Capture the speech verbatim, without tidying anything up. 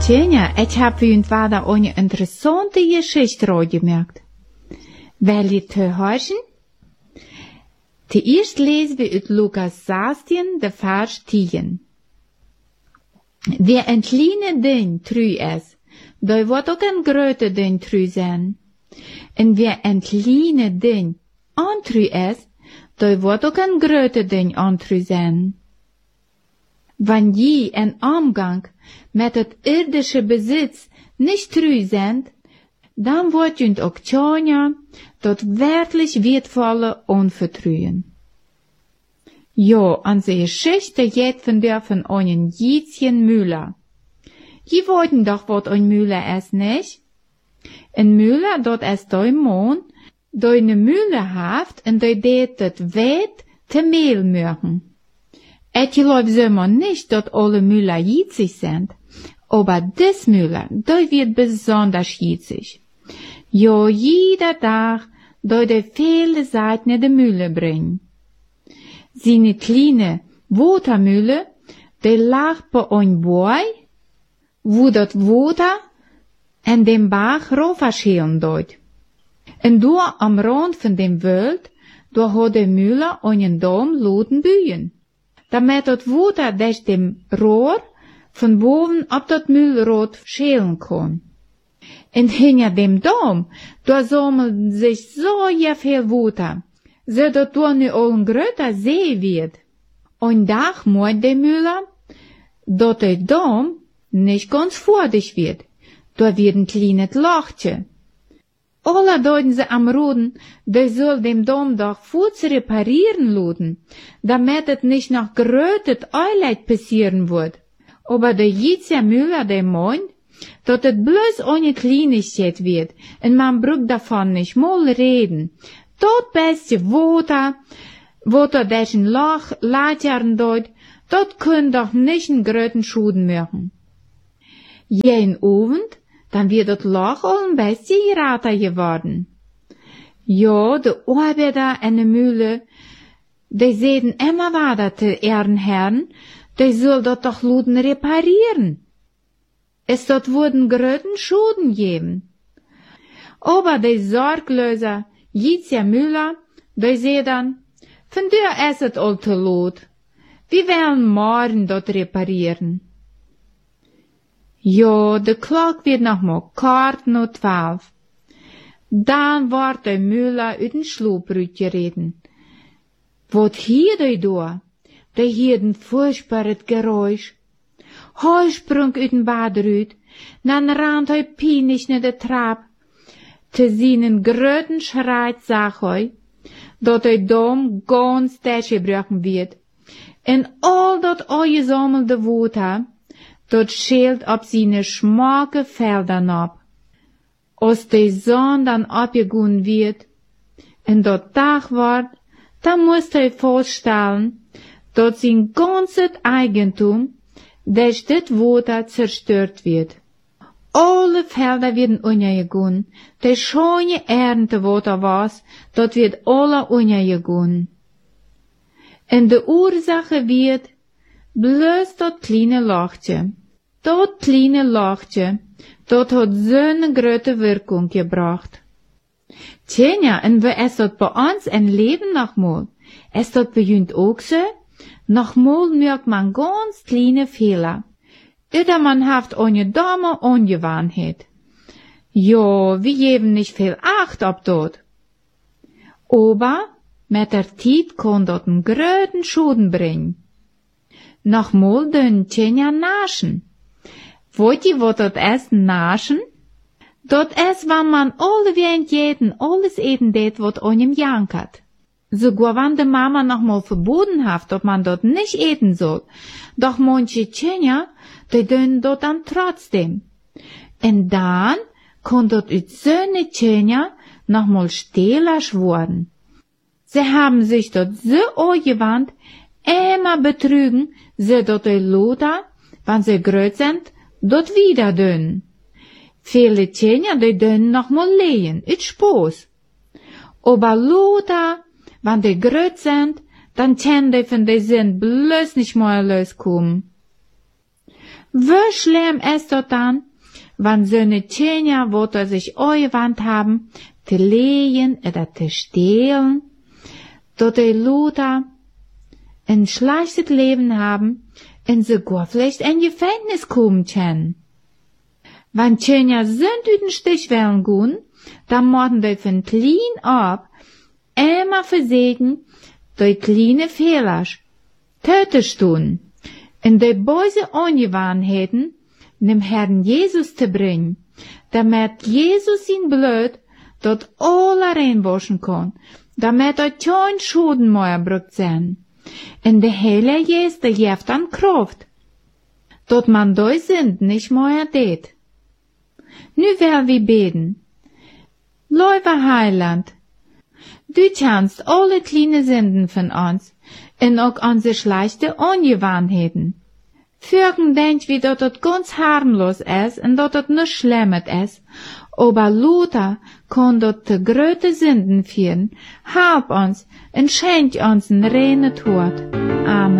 Tjenja, ich hab für uns weiter eine interessante Geschichte gemerkt. Will ihr zu hören? Zuerst lesen wir uit Lukas zestien, de vers tien. Wie een kleine ding true is, daar wordt ook een grote ding true zijn. En wie een kleine ding ontrue is, daar wordt ook een grote ding ontrue zijn. Wanneer je een omgang met het irdische bezit niet true zijn, dan wordt je ook tjonja tot werkelijk wertvolle onvertrouwen. Jo, onze Geschichte geht von der von einem Jitzchen Müller. Je wollten doch wat ein Müller ist, nicht? Ein Müller, dort ist ein Mann, der eine Mühle haft und der det das Wet te Mehl mögen. Ich glaube so nicht, dass alle Müller jitzig sind, aber das Müller, der wird besonders jitzig. Jo, jeder Tag, der der viele Seiten in die Mühle bringt. Seine kleine Watermühle, die lag bei einem Boy, wo das Wasser in dem Bach raufschälen dort. Und da am Rand von dem Wald, da hat die Mühle einen Dom loten Bühen, damit das Wasser durch dem Rohr von boven ab das Mühlrad schälen kann. Und hinter dem Dom, da sammeln sich so ja viel Wasser, so dass da nu al een grote See wird. Ein Tag meint der Müller, dass der Dom nicht ganz vordig wird. Da wird ein kleines Lochchen. Alle deuten sie am Ruden, der soll dem Dom doch kurz reparieren lassen, damit es nicht noch gerötet Euleid passieren wird. Aber der Jitzer Müller, der meint, dass es bloß eine Kleinigkeit wird, und man braucht davon nicht mal reden. Dat beste Wasser, Wasser durch ein Loch Latern dort, dat können doch nicht einen großen Schaden machen. Jeden Abend, dann wird das Loch auch ein bisschen gerater geworden. Ja, die Arbeiter in der Mühle, die sehen immer weiter zu ihren Herren, die soll das doch luden reparieren. Es dort wurden großen Schaden geben. Aber die Sorglöser, Jitzer Müller, der seh dann, von der ist es all zu lot. Wir werden morgen dort reparieren. Ja, de Glock wird noch mal kort no zwölf. Dann wird der Müller uit den Schlupprüt gereden. Wat hier der da? Der hier ein furchtbares Geräusch. Hoi sprung uit den Badrüt, dann rannt hoi pinisch ne de Trab. Te seinen gröten Schreit sag hoi, dat der Dom ganz durchgebrochen wird. En all dat eingesammelte Wasser, dat schält ab seine schmacke Feldern ab. Als die Sonne dann abgegangen wird, en dat Tag wird, dann muss er vorstellen, dat sein ganzes Eigentum durch das Wasser zerstört wird. Alle Felder werden untergegangen, die schöne Ernte, wo da was, dort wird alle untergegangen. Und die Ursache wird bloß das kleine Lochchen. Das kleine Lochchen, dort hat so eine große Wirkung gebracht. Tjenja, und wie ist das bei uns ein Leben nochmal? Ist das bei uns auch so? Nochmal merkt man ganz kleine Fehler. Oder man haft eine Dame Ungewohnheit. Ja, wir geben nicht viel Acht ab dort. Aber mit der Zeit kann dort einen gröten Schaden bringen. Nochmal den Tjenja naschen. Wollt ihr, wo dort ist naschen? Dort ist, wenn man alle während jeden alles eten det, wat einem jankert. Sogar wenn die Mama nochmal verboten hat, ob man dort nicht eten soll. Doch manche Tjenja, die tun dort dann trotzdem. Und dann kann dort uit söne Tjenja nochmal stählerisch worden. Sie haben sich dort so angewandt, immer betrügen, sie dort die Lothar, wenn sie groß sind, dort wieder dünn. Viele Tjenja, die dünn nochmal lehen, uit Spaß. Aber Lothar, wenn die groß sind, dann können die von der Sinn bloß nicht mehr loskommen. Wie schlimm ist das dann, wenn so eine Tjenja, wo da sich eingewandt haben, zu lehen oder zu stehlen, dass die Leute ein schlechtes Leben haben und sogar vielleicht in Gefängnis kommen können. Wenn Tjenja sind in den Stich wollen gehen, dann müssen die von klein ab immer versehen, die kleine Fehler töten tun, und die böse Ungewohnheiten dem Herrn Jesus zu bringen, damit Jesus sein Blut dort alle reinwaschen kann, damit er kein Schulden mehr braucht sein. Und der Heilige Jesus, der gibt dann Kraft, dort man die Sünden nicht mehr tät. Nu will wir beten. Lieber Heiland, du kennst alle kleine Sünden von uns und auch unsere schlechte Ungewohnheiten. Fügen denkt wir, dass das ganz harmlos ist und dass das nicht schlimm ist, aber Luther kann dort zu große Sünden führen. Help uns und schenk uns einen reinen Tod. Amen.